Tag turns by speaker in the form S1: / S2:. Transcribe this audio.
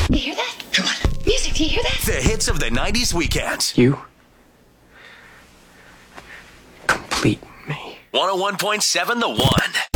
S1: You hear that? Come on. Music, do you hear that?
S2: The hits of the 90s weekend.
S3: You complete me.
S2: 101.7 The One.